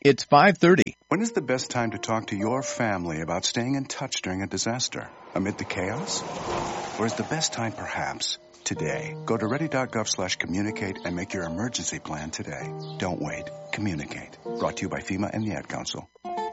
It's 5:30. When is the best time to talk to your family about staying in touch during a disaster? Amid the chaos? Or is the best time perhaps today? Go to ready.gov/communicate and make your emergency plan today. Don't wait. Communicate. Brought to you by FEMA and the Ad Council.